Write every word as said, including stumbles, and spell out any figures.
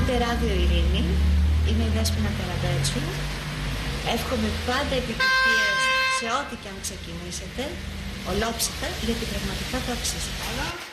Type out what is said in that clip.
Ακούτε Ράδιο Ειρήνη, είμαι η Δέσποινα Καραμπέτσου. Εύχομαι πάντα επιτυχίες σε ό,τι και αν ξεκινήσετε, ολόψυχα, γιατί πραγματικά το αξίζετε.